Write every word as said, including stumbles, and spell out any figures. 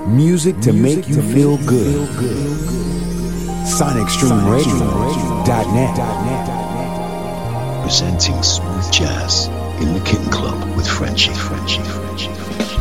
Music to make you feel good. Sonic Stream Radio dot net. Presenting smooth jazz in the Kitten Club with Frenchie, Frenchie, Frenchie, Frenchie.